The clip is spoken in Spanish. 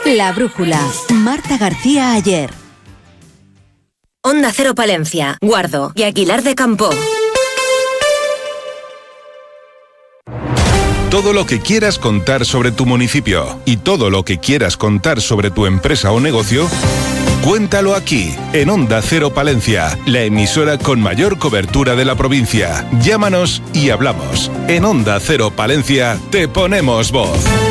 La Brújula. Marta García Ayer. Onda Cero Palencia, Guardo y Aguilar de Campoo. Todo lo que quieras contar sobre tu municipio y todo lo que quieras contar sobre tu empresa o negocio, cuéntalo aquí, en Onda Cero Palencia, la emisora con mayor cobertura de la provincia. Llámanos y hablamos. En Onda Cero Palencia te ponemos voz.